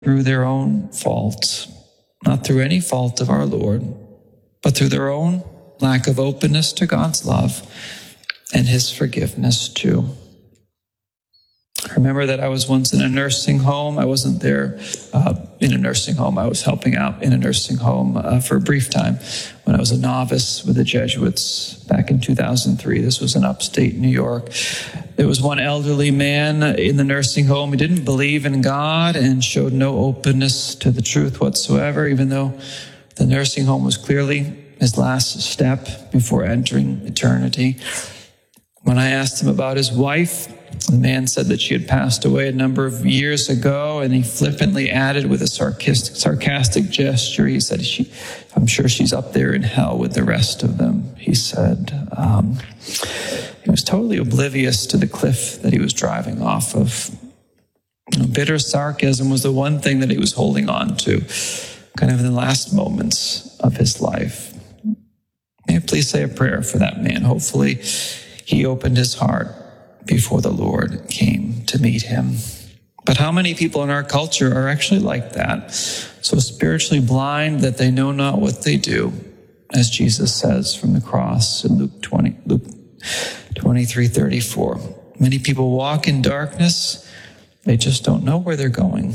through their own fault, not through any fault of our Lord, but through their own lack of openness to God's love and his forgiveness too. I remember that I was once in a nursing home. I wasn't there in a nursing home. I was helping out in a nursing home for a brief time when I was a novice with the Jesuits back in 2003. This was in upstate New York. There was one elderly man in the nursing home who didn't believe in God and showed no openness to the truth whatsoever, even though the nursing home was clearly his last step before entering eternity. When I asked him about his wife, the man said that she had passed away a number of years ago, and he flippantly added with a sarcastic gesture, he said, I'm sure she's up there in hell with the rest of them, he said. He was totally oblivious to the cliff that he was driving off of. Bitter sarcasm was the one thing that he was holding on to, kind of in the last moments of his life. May I please say a prayer for that man? Hopefully he opened his heart before the Lord came to meet him. But how many people in our culture are actually like that? So spiritually blind that they know not what they do, as Jesus says from the cross in Luke 23:34. Many people walk in darkness. They just don't know where they're going.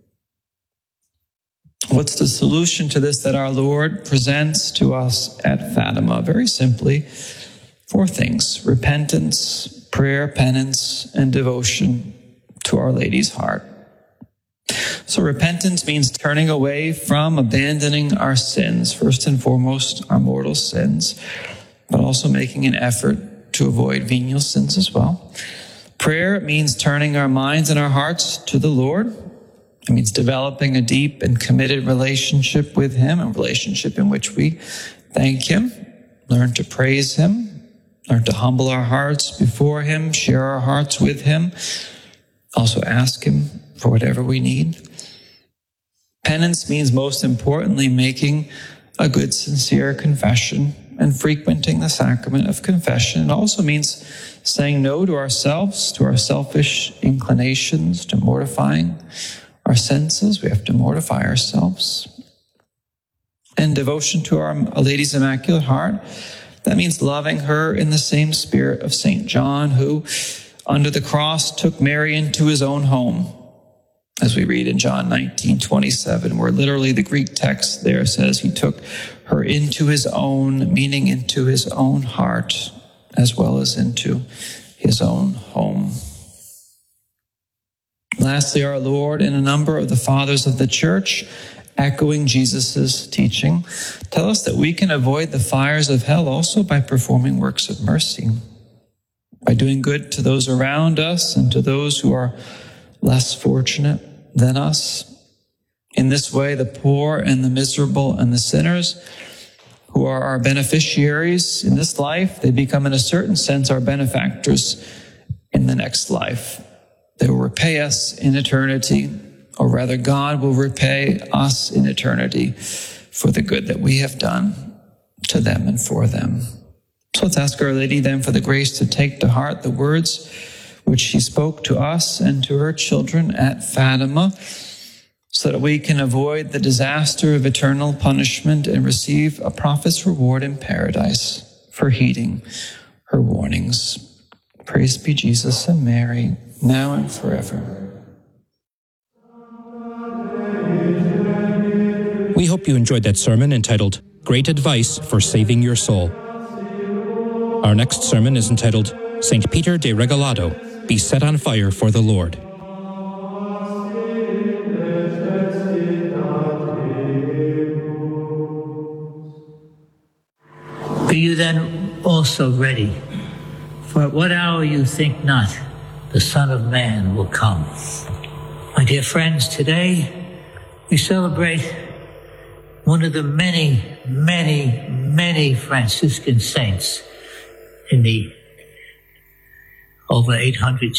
What's the solution to this that our Lord presents to us at Fatima? Very simply, 4 things: repentance, prayer, penance, and devotion to Our Lady's heart. So repentance means turning away from, abandoning our sins, first and foremost our mortal sins, but also making an effort to avoid venial sins as well. Prayer means turning our minds and our hearts to the Lord. It means developing a deep and committed relationship with him, a relationship in which we thank him, learn to praise him, learn to humble our hearts before him, share our hearts with him, also ask him for whatever we need. Penance means, most importantly, making a good, sincere confession and frequenting the sacrament of confession. It also means saying no to ourselves, to our selfish inclinations, to mortifying our senses. We have to mortify ourselves. And devotion to Our Lady's Immaculate Heart, that means loving her in the same spirit of St. John, who, under the cross, took Mary into his own home, as we read in John 19:27, where literally the Greek text there says he took her into his own, meaning into his own heart, as well as into his own home. Lastly, our Lord and a number of the fathers of the Church, echoing Jesus' teaching, tell us that we can avoid the fires of hell also by performing works of mercy, by doing good to those around us and to those who are less fortunate than us. In this way, the poor and the miserable and the sinners who are our beneficiaries in this life, they become in a certain sense our benefactors in the next life. They will repay us in eternity, or rather God will repay us in eternity for the good that we have done to them and for them. So let's ask Our Lady then for the grace to take to heart the words which she spoke to us and to her children at Fatima, so that we can avoid the disaster of eternal punishment and receive a prophet's reward in paradise for heeding her warnings. Praise be Jesus and Mary, now and forever. We hope you enjoyed that sermon entitled, Great Advice for Saving Your Soul. Our next sermon is entitled, St. Peter de Regalado, Be Set on Fire for the Lord. Be you then also ready, for at what hour you think not, the Son of Man will come. My dear friends, today we celebrate one of the many, many, many Franciscan saints in the over 800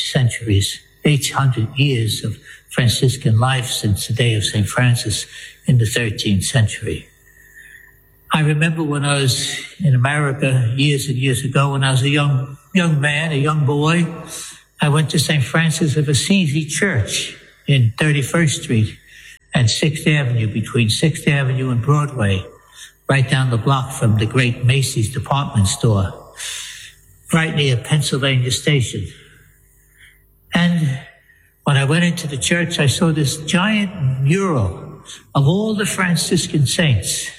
years of Franciscan life since the day of St. Francis in the 13th century. I remember when I was in America years and years ago, when I was a young man, a young boy, I went to St. Francis of Assisi Church in 31st Street and 6th Avenue, between 6th Avenue and Broadway, right down the block from the great Macy's department store, right near Pennsylvania Station. And when I went into the church, I saw this giant mural of all the Franciscan saints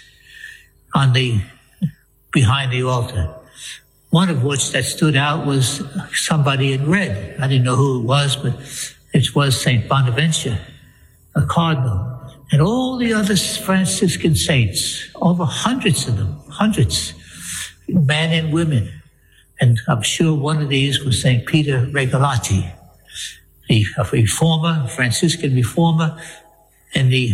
behind the altar. One of which that stood out was somebody in red. I didn't know who it was, but it was St. Bonaventure, a cardinal. And all the other Franciscan saints, over hundreds of them, hundreds, men and women. And I'm sure one of these was St. Peter Regalati, a reformer, Franciscan reformer in the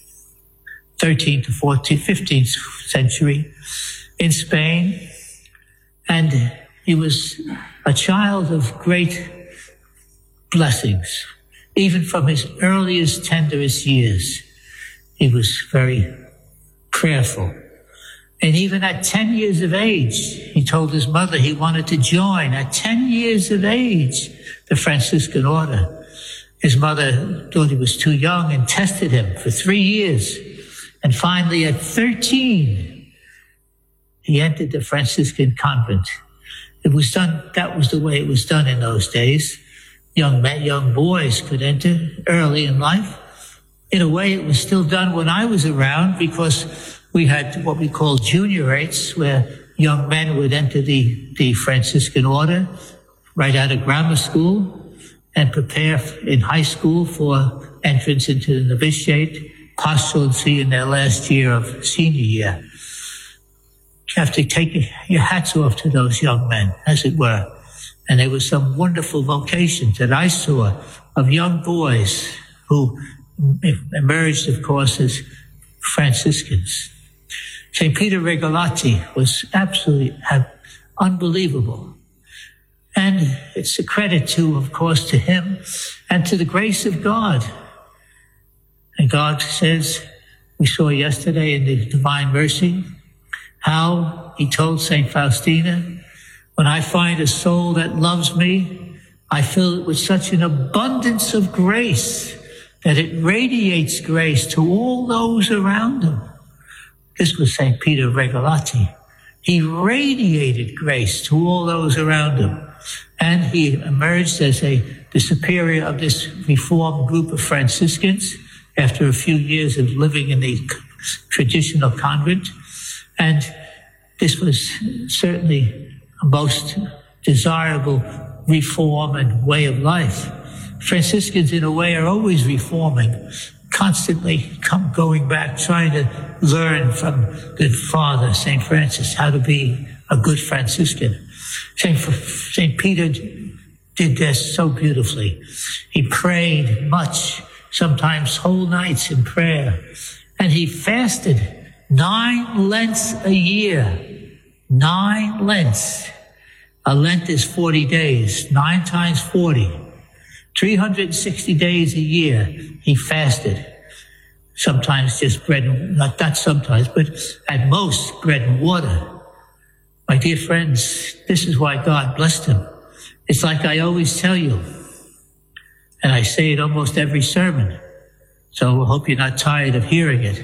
13th to 14th, 15th century in Spain. And he was a child of great blessings. Even from his earliest, tenderest years, he was very prayerful. And even at 10 years of age, he told his mother he wanted to join, at 10 years of age, the Franciscan order. His mother thought he was too young and tested him for 3 years. And finally, at 13, he entered the Franciscan convent. It was done, that was the way it was done in those days. Young men, young boys could enter early in life. In a way, it was still done when I was around, because we had what we call juniораtes, where young men would enter the Franciscan order right out of grammar school and prepare in high school for entrance into the novitiate, postulancy in their last year of senior year. You have to take your hats off to those young men, as it were. And there were some wonderful vocations that I saw of young boys who emerged, of course, as Franciscans. St. Peter Regalati was absolutely unbelievable. And it's a credit to, of course, to him and to the grace of God. And God says, we saw yesterday in the Divine Mercy, how he told St. Faustina, when I find a soul that loves me, I fill it with such an abundance of grace that it radiates grace to all those around him. This was St. Peter Regalati. He radiated grace to all those around him. And he emerged as the superior of this reformed group of Franciscans after a few years of living in the traditional convent. And this was certainly a most desirable reform and way of life. Franciscans, in a way, are always reforming, constantly going back, trying to learn from the Father, St. Francis, how to be a good Franciscan. St. Peter did this so beautifully. He prayed much, sometimes whole nights in prayer, and he fasted 9 Lents a year. 9 Lents. A Lent is 40 days, 9 times 40. 360 days a year he fasted. Sometimes just bread and, not sometimes, but at most bread and water. My dear friends, this is why God blessed him. It's like I always tell you, and I say it almost every sermon, so I hope you're not tired of hearing it.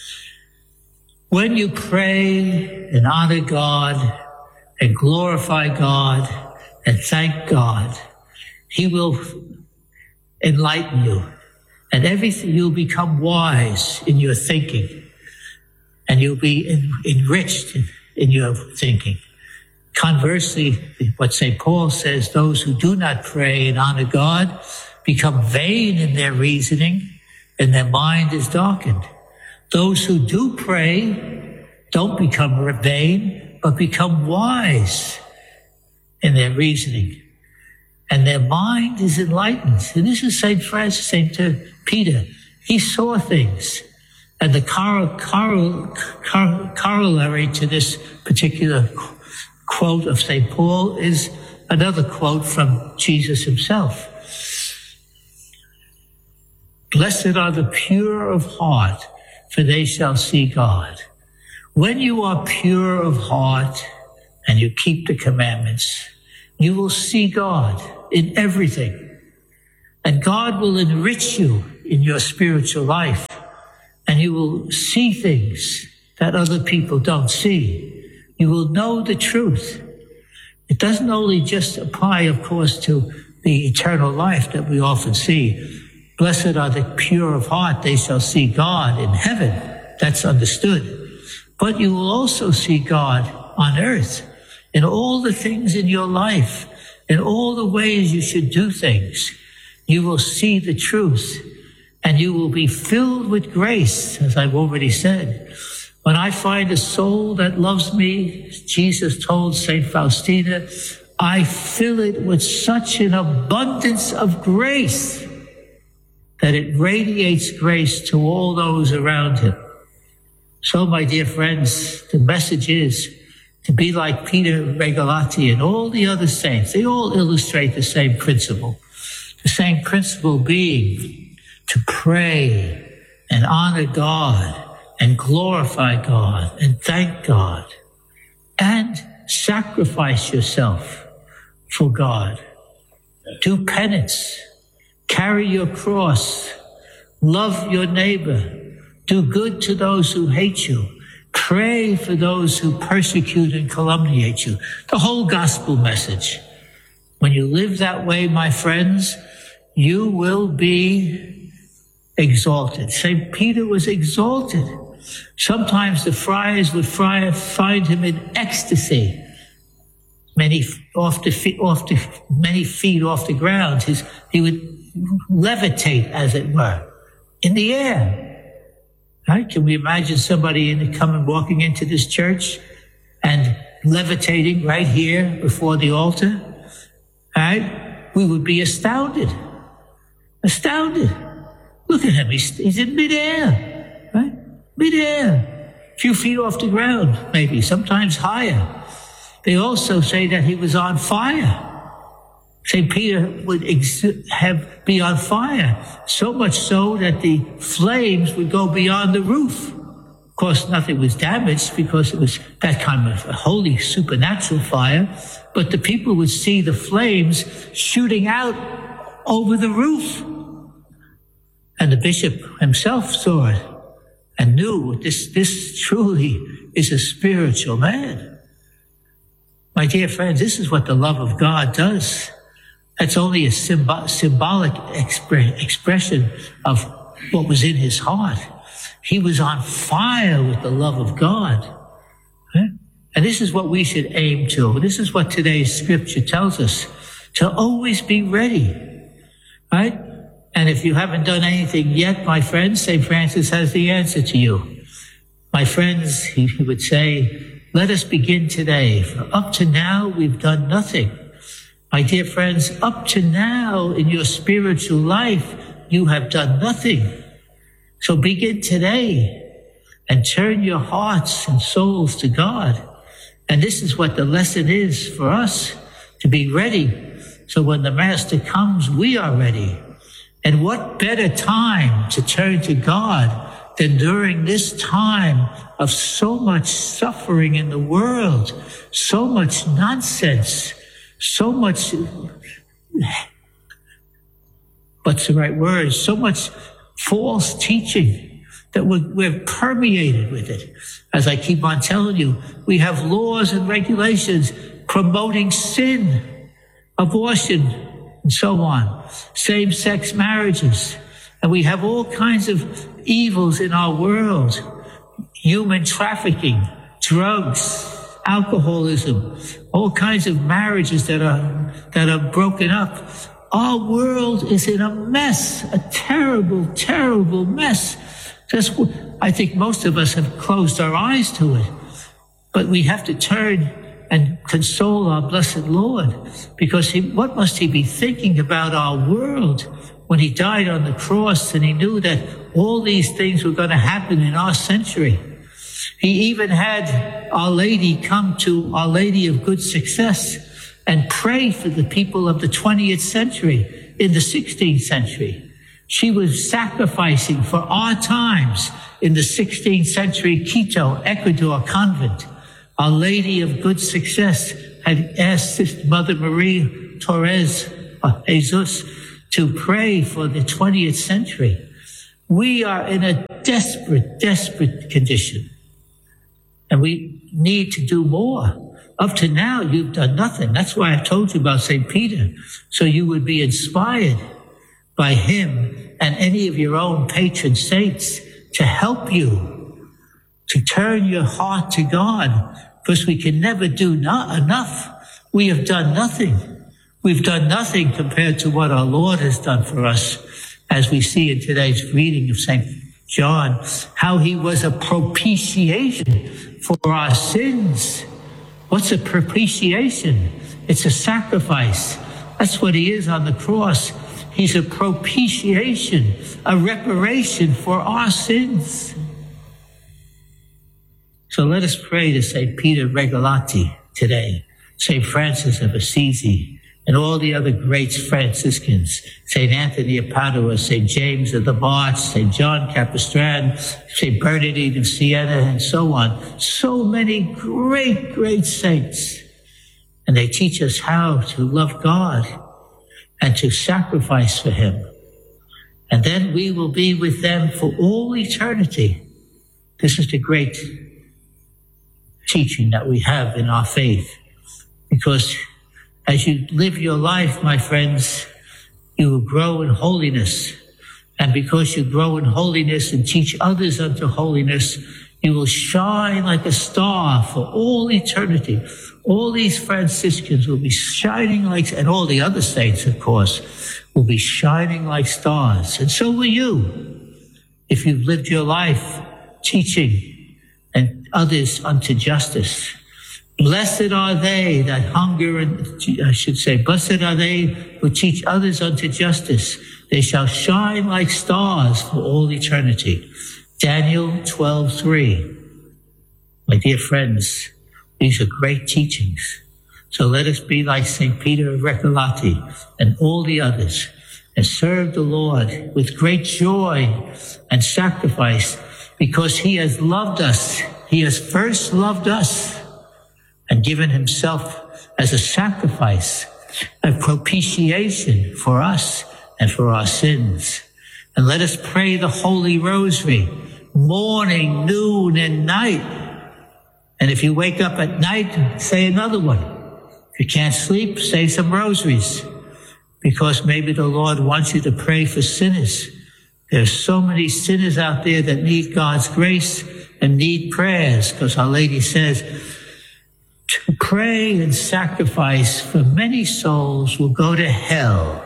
When you pray and honor God and glorify God and thank God, he will enlighten you, and everything, you'll become wise in your thinking, and you'll be enriched in your thinking. Conversely, what St. Paul says, those who do not pray and honor God become vain in their reasoning, and their mind is darkened. Those who do pray don't become vain, but become wise in their reasoning, and their mind is enlightened. And this is St. Francis, St. Peter. He saw things. And the corollary to this particular quote of St. Paul is another quote from Jesus himself. Blessed are the pure of heart, for they shall see God. When you are pure of heart and you keep the commandments, you will see God in everything. And God will enrich you in your spiritual life. and you will see things that other people don't see. You will know the truth. It doesn't only just apply, of course, to the eternal life that we often see. Blessed are the pure of heart, they shall see God in heaven. That's understood. But you will also see God on earth in all the things in your life, in all the ways you should do things. You will see the truth, and you will be filled with grace, as I've already said. When I find a soul that loves me, Jesus told St. Faustina, I fill it with such an abundance of grace that it radiates grace to all those around him. So, my dear friends, the message is to be like Peter Regalati and all the other saints. They all illustrate the same principle. The same principle being to pray and honor God and glorify God and thank God and sacrifice yourself for God. Do penance, carry your cross, love your neighbor, do good to those who hate you, pray for those who persecute and calumniate you. The whole gospel message. When you live that way, my friends, you will be exalted. St. Peter was exalted. Sometimes the friars would find him in ecstasy. Many feet off the ground. He would levitate, as it were, in the air. Right? Can we imagine somebody coming walking into this church and levitating right here before the altar? Right? We would be astounded. Astounded. Look at him. He's in midair. Right? Midair. A few feet off the ground, maybe, sometimes higher. They also say that he was on fire. St. Peter would be on fire, so much so that the flames would go beyond the roof. Of course, nothing was damaged because it was that kind of a holy supernatural fire, but the people would see the flames shooting out over the roof. And the bishop himself saw it and knew this truly is a spiritual man. My dear friends, this is what the love of God does. That's only a symbolic expression of what was in his heart. He was on fire with the love of God. Right? And this is what we should aim to. This is what today's scripture tells us, to always be ready. Right? And if you haven't done anything yet, my friends, St. Francis has the answer to you. My friends, he would say, let us begin today. For up to now, we've done nothing. My dear friends, up to now in your spiritual life, you have done nothing. So begin today and turn your hearts and souls to God. And this is what the lesson is for us, to be ready. So when the Master comes, we are ready. And what better time to turn to God than during this time of so much suffering in the world, so much nonsense, so much, what's the right word? So much false teaching that we're permeated with it. As I keep on telling you, we have laws and regulations promoting sin, abortion, and so on, same-sex marriages. And we have all kinds of evils in our world, human trafficking, drugs, alcoholism, all kinds of marriages that are broken up. Our world is in a mess, a terrible, terrible mess. I think most of us have closed our eyes to it, but we have to turn and console our blessed Lord, because what must he be thinking about our world when he died on the cross and he knew that all these things were going to happen in our century. He even had Our Lady come to Our Lady of Good Success and pray for the people of the 20th century, in the 16th century. She was sacrificing for our times in the 16th century Quito, Ecuador convent. Our Lady of Good Success had asked Sister Mother Maria Torres Jesus to pray for the 20th century. We are in a desperate, desperate condition. And we need to do more. Up to now, you've done nothing. That's why I told you about St. Peter, so you would be inspired by him and any of your own patron saints to help you to turn your heart to God, because we can never do enough. We have done nothing. We've done nothing compared to what our Lord has done for us, as we see in today's reading of St. John, how he was a propitiation for our sins. What's a propitiation? It's a sacrifice. That's what he is on the cross. He's a propitiation, a reparation for our sins. So let us pray to St. Peter Regalati today, St. Francis of Assisi, and all the other great Franciscans, St. Anthony of Padua, St. James of the March, St. John Capistrano, St. Bernardine of Siena, and so on. So many great, great saints. And they teach us how to love God and to sacrifice for him. And then we will be with them for all eternity. This is the great teaching that we have in our faith. Because as you live your life, my friends, you will grow in holiness. And because you grow in holiness and teach others unto holiness, you will shine like a star for all eternity. All these Franciscans will be shining like, and all the other saints, of course, will be shining like stars. And so will you, if you've lived your life teaching and others unto justice. Blessed are they that hunger, and blessed are they who teach others unto justice. They shall shine like stars for all eternity. Daniel 12:3. My dear friends, these are great teachings. So let us be like St. Peter of Recolati and all the others and serve the Lord with great joy and sacrifice, because he has loved us. He has first loved us and given himself as a sacrifice, a propitiation for us and for our sins. And let us pray the Holy Rosary, morning, noon, and night. And if you wake up at night, say another one. If you can't sleep, say some rosaries, because maybe the Lord wants you to pray for sinners. There's so many sinners out there that need God's grace and need prayers, because Our Lady says, to pray and sacrifice for many souls will go to hell,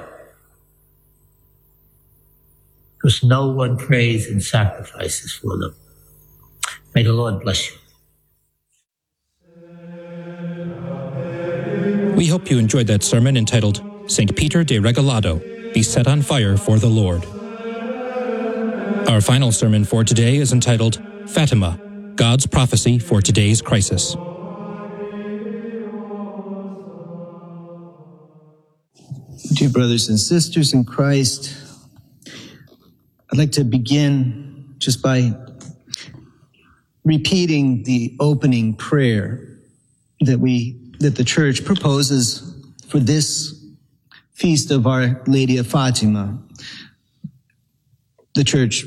because no one prays and sacrifices for them. May the Lord bless you. We hope you enjoyed that sermon entitled St. Peter de Regalado, Be Set on Fire for the Lord. Our final sermon for today is entitled Fatima, God's Prophecy for Today's Crisis. Dear brothers and sisters in Christ, I'd like to begin just by repeating the opening prayer that the Church proposes for this feast of Our Lady of Fatima. The Church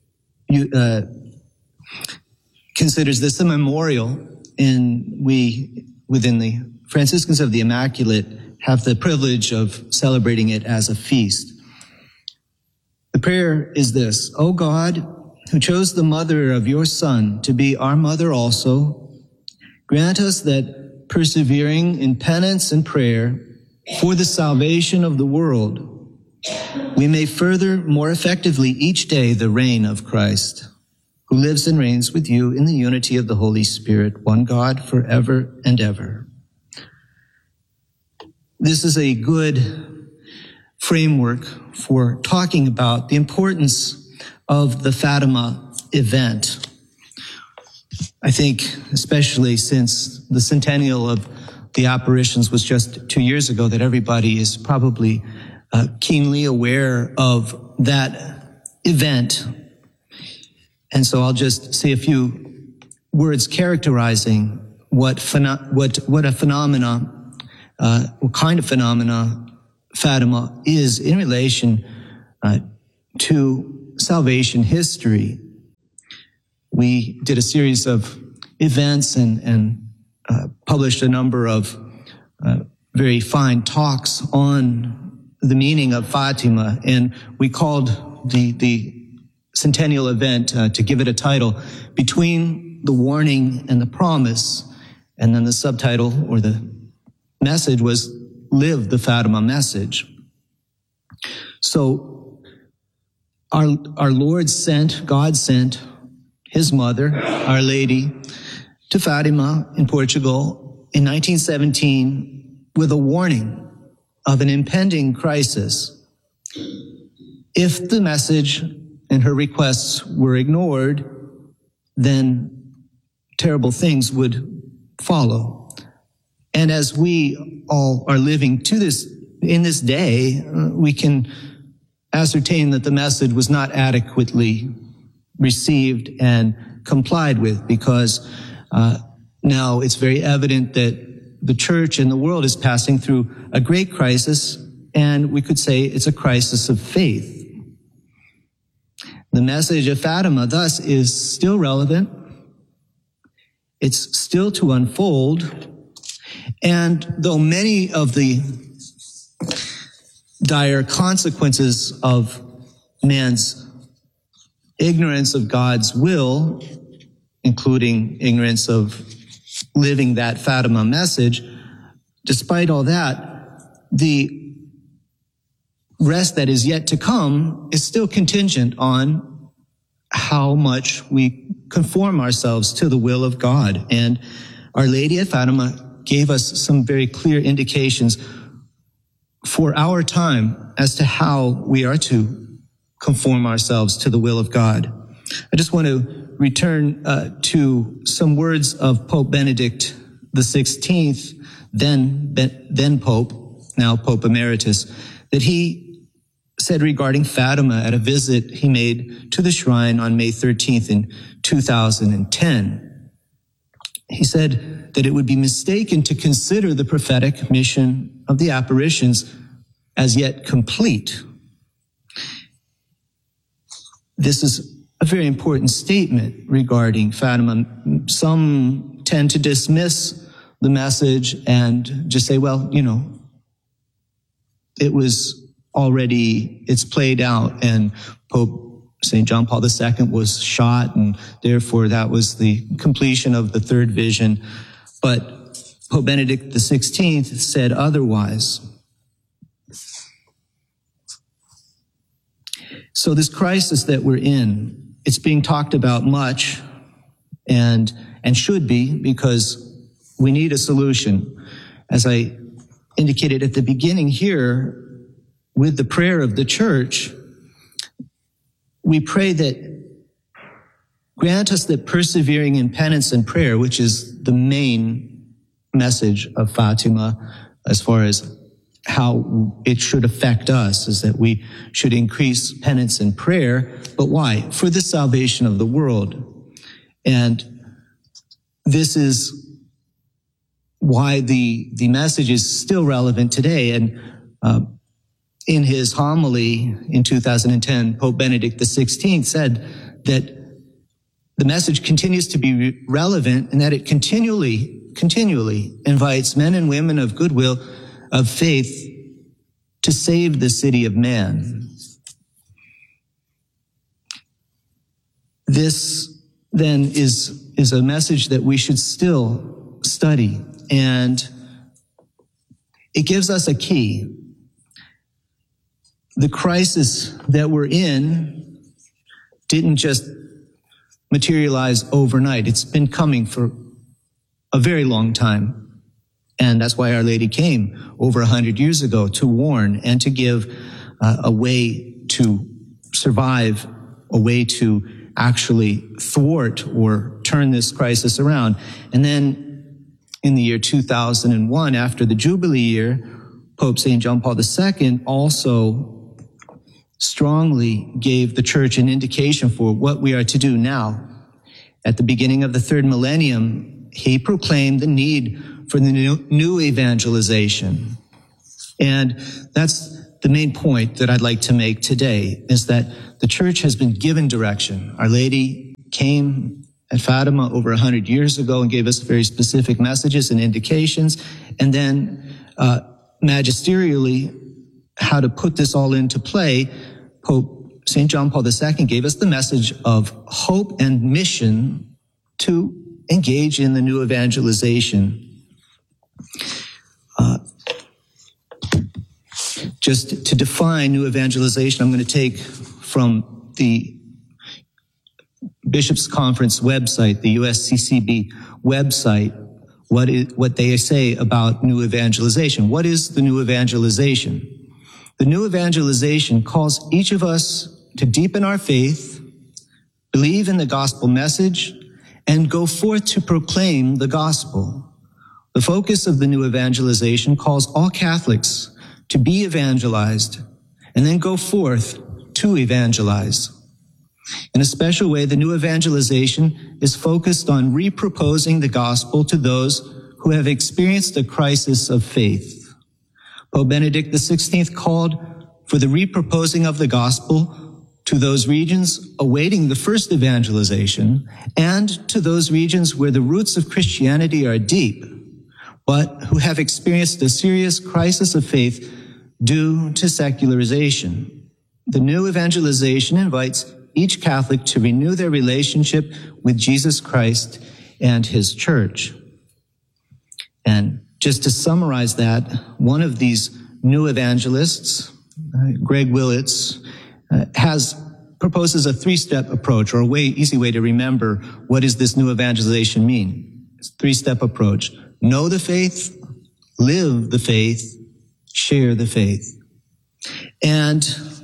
considers this a memorial, and we, within the Franciscans of the Immaculate, have the privilege of celebrating it as a feast. The prayer is this: O God, who chose the mother of your Son to be our mother also, grant us that, persevering in penance and prayer for the salvation of the world, we may further more effectively each day the reign of Christ, who lives and reigns with you in the unity of the Holy Spirit, one God, forever and ever. This is a good framework for talking about the importance of the Fatima event. I think, especially since the centennial of the apparitions was just 2 years ago, that everybody is probably keenly aware of that event. And so I'll just say a few words characterizing what kind of phenomena Fatima is in relation to salvation history. We did a series of events and published a number of very fine talks on the meaning of Fatima, and we called the centennial event, to give it a title, Between the Warning and the Promise, and then the subtitle or the message was Live the Fatima Message. So our Lord God sent his mother, Our Lady, to Fatima in Portugal in 1917 with a warning of an impending crisis. If the message and her requests were ignored, then terrible things would follow. And as we all are living in this day, we can ascertain that the message was not adequately received and complied with, because now it's very evident that the church and the world is passing through a great crisis, and we could say it's a crisis of faith. The message of Fatima, thus, is still relevant. It's still to unfold. And though many of the dire consequences of man's ignorance of God's will, including ignorance of living that Fatima message, despite all that, the rest that is yet to come is still contingent on how much we conform ourselves to the will of God. And Our Lady at Fatima gave us some very clear indications for our time as to how we are to conform ourselves to the will of God. I just want to return to some words of Pope Benedict XVI, then Pope, now Pope Emeritus, that he said regarding Fatima at a visit he made to the shrine on May 13th in 2010. He said that it would be mistaken to consider the prophetic mission of the apparitions as yet complete. This is a very important statement regarding Fatima. Some tend to dismiss the message and just say, well, it's played out, and Pope St. John Paul II was shot, and therefore that was the completion of the third vision. But Pope Benedict XVI said otherwise. So this crisis that we're in, it's being talked about much and should be, because we need a solution. As I indicated at the beginning here, with the prayer of the church, we pray that grant us that persevering in penance and prayer, which is the main message of Fatima as far as how it should affect us, is that we should increase penance and prayer. But why? For the salvation of the world. And this is why the message is still relevant today. And in his homily in 2010, Pope Benedict XVI said that the message continues to be relevant, and that it continually invites men and women of goodwill, of faith, to save the city of man. This then is a message that we should still study, and it gives us a key. The crisis that we're in didn't just materialize overnight. It's been coming for a very long time. And that's why Our Lady came over 100 years ago, to warn and to give a way to survive, a way to actually thwart or turn this crisis around. And then in the year 2001, after the Jubilee year, Pope St. John Paul II also strongly gave the church an indication for what we are to do now. At the beginning of the third millennium, he proclaimed the need for the new evangelization. And that's the main point that I'd like to make today is that the church has been given direction. Our Lady came at Fatima over 100 years ago and gave us very specific messages and indications, and then magisterially how to put this all into play. Pope St. John Paul II gave us the message of hope and mission to engage in the new evangelization. Just to define new evangelization, I'm going to take from the Bishops' Conference website, the USCCB website, what they say about new evangelization. What is the new evangelization? The new evangelization calls each of us to deepen our faith, believe in the gospel message, and go forth to proclaim the gospel. The focus of the new evangelization calls all Catholics to be evangelized and then go forth to evangelize. In a special way, the new evangelization is focused on reproposing the gospel to those who have experienced a crisis of faith. Pope Benedict XVI called for the reproposing of the gospel to those regions awaiting the first evangelization and to those regions where the roots of Christianity are deep, but who have experienced a serious crisis of faith due to secularization. The new evangelization invites each Catholic to renew their relationship with Jesus Christ and his church. And just to summarize that, one of these new evangelists, Greg Willits, proposes a three-step approach, or a easy way to remember what does this new evangelization mean. It's a three-step approach. Know the faith, live the faith, share the faith. And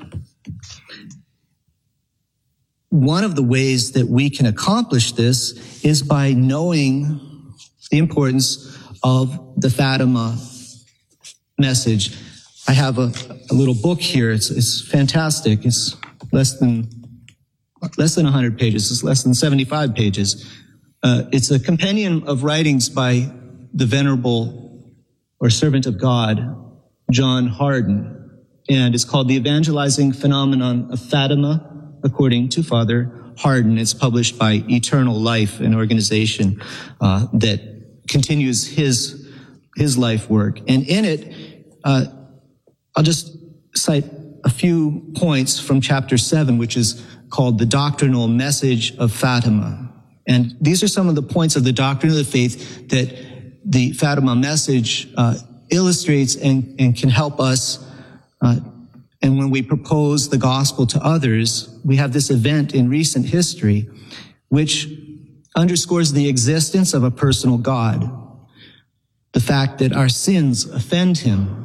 one of the ways that we can accomplish this is by knowing the importance of the Fatima message. I have a little book here. It's fantastic. It's less than 100 pages. It's less than 75 pages. It's a compendium of writings by the Venerable or Servant of God, John Hardon, and it's called The Evangelizing Phenomenon of Fatima, according to Father Hardon. It's published by Eternal Life, an organization that continues his life work. And in it, I'll just cite a few points from chapter 7, which is called The Doctrinal Message of Fatima. And these are some of the points of the doctrine of the faith that the Fatima message illustrates and can help us. And when we propose the gospel to others, we have this event in recent history which underscores the existence of a personal God, the fact that our sins offend him.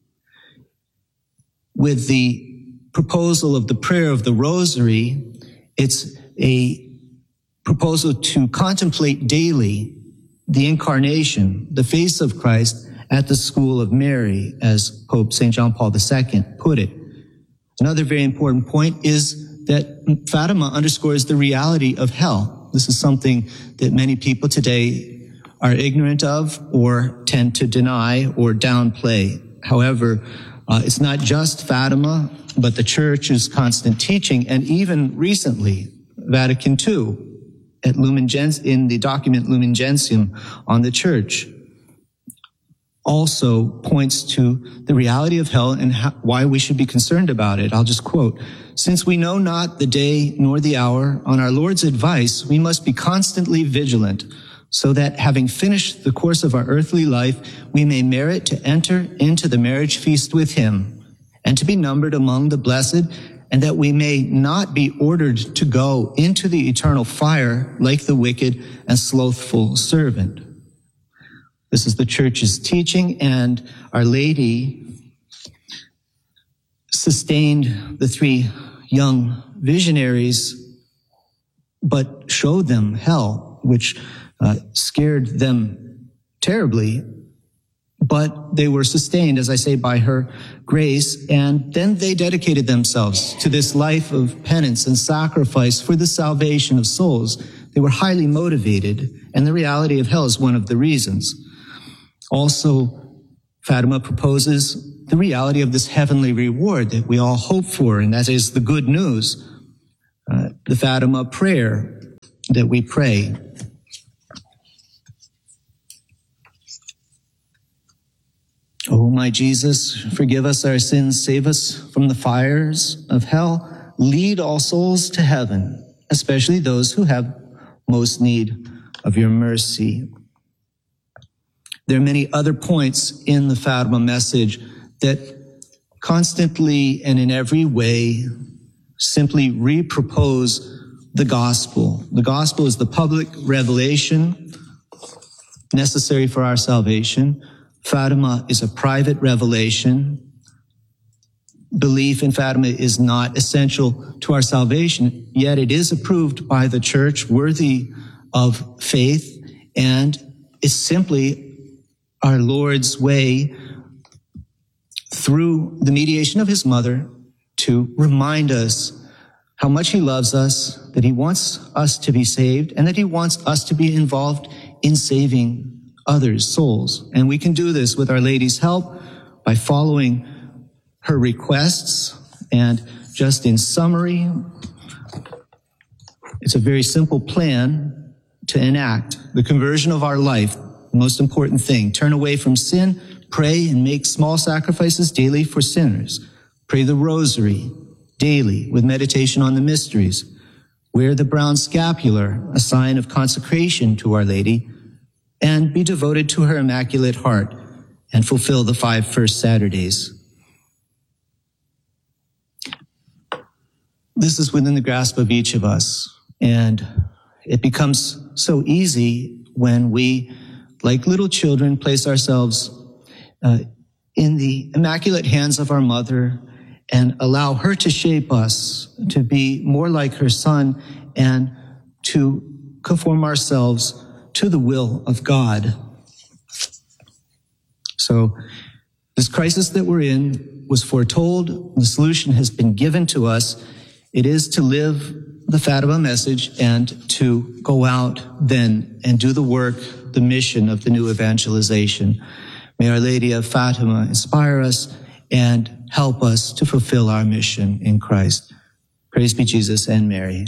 With the proposal of the prayer of the Rosary, it's a proposal to contemplate daily the incarnation, the face of Christ at the school of Mary, as Pope St. John Paul II put it. Another very important point is that Fatima underscores the reality of hell. This is something that many people today are ignorant of or tend to deny or downplay. However, it's not just Fatima, but the Church's constant teaching, and even recently, Vatican II, at in the document Lumen Gentium on the Church, also points to the reality of hell and why we should be concerned about it. I'll just quote, "Since we know not the day nor the hour, on our Lord's advice, we must be constantly vigilant, so that having finished the course of our earthly life, we may merit to enter into the marriage feast with him, and to be numbered among the blessed, and that we may not be ordered to go into the eternal fire like the wicked and slothful servant." This is the Church's teaching, and Our Lady sustained the three young visionaries, but showed them hell, which scared them terribly, but they were sustained, as I say, by her grace, and then they dedicated themselves to this life of penance and sacrifice for the salvation of souls. They were highly motivated, and the reality of hell is one of the reasons. Also, Fatima proposes the reality of this heavenly reward that we all hope for, and that is the good news, the Fatima prayer that we pray. Oh, my Jesus, forgive us our sins, save us from the fires of hell, lead all souls to heaven, especially those who have most need of your mercy. There are many other points in the Fatima message that constantly and in every way simply repropose the gospel. The gospel is the public revelation necessary for our salvation. Fatima is a private revelation. Belief in Fatima is not essential to our salvation, yet it is approved by the church, worthy of faith, and is simply our Lord's way through the mediation of his mother to remind us how much he loves us, that he wants us to be saved, and that he wants us to be involved in saving others' souls. And we can do this with Our Lady's help by following her requests. And just in summary, it's a very simple plan to enact the conversion of our life. The most important thing: turn away from sin, pray and make small sacrifices daily for sinners. Pray the rosary daily with meditation on the mysteries. Wear the brown scapular, a sign of consecration to Our Lady, and be devoted to her Immaculate Heart and fulfill the 5 first Saturdays. This is within the grasp of each of us, and it becomes so easy when we, like little children, place ourselves in the immaculate hands of our mother and allow her to shape us to be more like her Son and to conform ourselves to the will of God. So this crisis that we're in was foretold. The solution has been given to us. It is to live the Fatima message and to go out then and do the work, the mission of the new evangelization. May Our Lady of Fatima inspire us and help us to fulfill our mission in Christ. Praise be Jesus and Mary.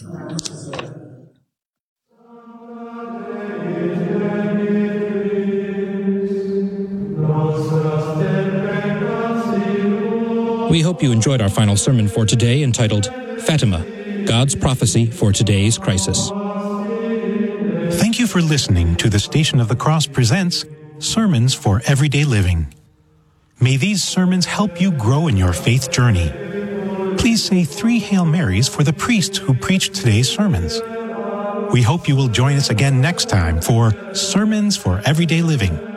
We hope you enjoyed our final sermon for today, entitled Fatima, God's Prophecy for Today's Crisis. Thank you for listening to the Station of the Cross presents Sermons for Everyday Living. May these sermons help you grow in your faith journey. Please say 3 Hail Marys for the priest who preached today's sermons. We hope you will join us again next time for Sermons for Everyday Living.